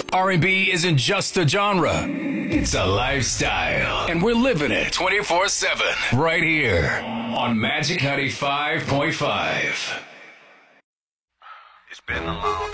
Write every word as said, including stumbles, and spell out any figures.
R and B isn't just a genre. It's a lifestyle. And we're living it twenty-four seven right here on Magic ninety-five point five. It's been a long